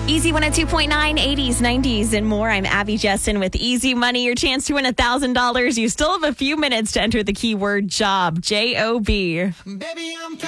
Easy 102.9, 80s, 90s, and more. I'm Abby Jessen with Easy Money, your chance to win $1,000. You still have a few minutes to enter the keyword job, J-O-B. Baby, I'm